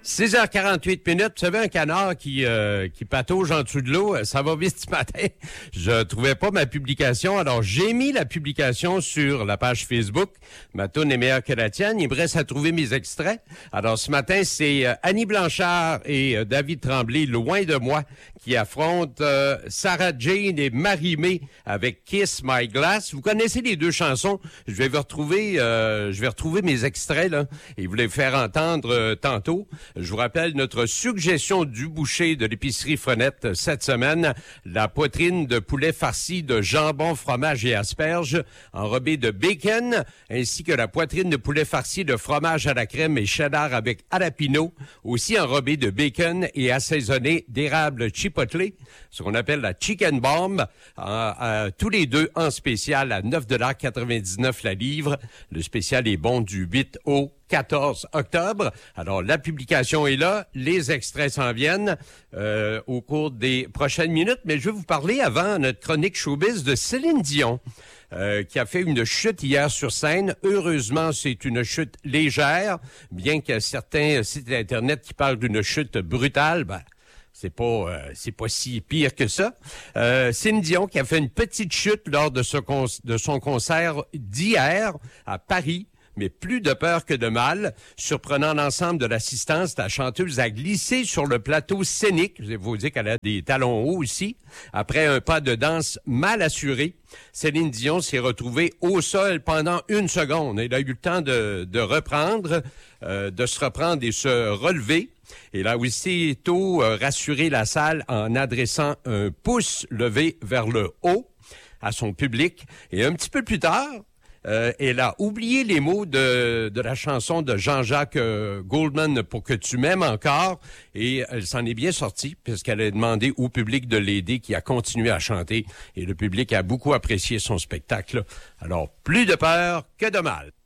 6h48 minutes. Vous savez, un canard qui patauge en dessous de l'eau, ça va vite ce matin. Je trouvais pas ma publication. Alors, j'ai mis la publication sur la page Facebook. Ma toune est meilleure que la tienne. Il me reste à trouver mes extraits. Alors, ce matin, c'est Annie Blanchard et David Tremblay, Loin de moi, qui affrontent Sarah Jane et Marie-Mé avec Kiss My Glass. Vous connaissez les deux chansons. Je vais retrouver mes extraits, là, et vous les faire entendre tantôt. Je vous rappelle notre suggestion du boucher de l'épicerie Frenette cette semaine, la poitrine de poulet farci de jambon, fromage et asperges, enrobée de bacon, ainsi que la poitrine de poulet farci de fromage à la crème et cheddar avec jalapeno, aussi enrobée de bacon et assaisonnée d'érable chipotle, ce qu'on appelle la chicken bomb, tous les deux en spécial à 9,99 $ la livre. Le spécial est bon du 8 au 14 octobre. Alors, la publication est là. Les extraits s'en viennent au cours des prochaines minutes. Mais je vais vous parler avant notre chronique showbiz de Céline Dion, qui a fait une chute hier sur scène. Heureusement, c'est une chute légère, bien qu'il y a certains sites Internet qui parlent d'une chute brutale. C'est pas si pire que ça. Céline Dion qui a fait une petite chute lors de son concert d'hier à Paris. Mais plus de peur que de mal. Surprenant l'ensemble de l'assistance, la chanteuse a glissé sur le plateau scénique. Je vais vous dire qu'elle a des talons hauts aussi. Après un pas de danse mal assuré, Céline Dion s'est retrouvée au sol pendant 1 seconde. Elle a eu le temps de se reprendre et se relever. Elle a aussitôt rassuré la salle en adressant un pouce levé vers le haut à son public. Et un petit peu plus tard, elle a oublié les mots de la chanson de Jean-Jacques Goldman, Pour que tu m'aimes encore, et elle s'en est bien sortie puisqu'elle a demandé au public de l'aider, qui a continué à chanter, et le public a beaucoup apprécié son spectacle. Alors, plus de peur que de mal.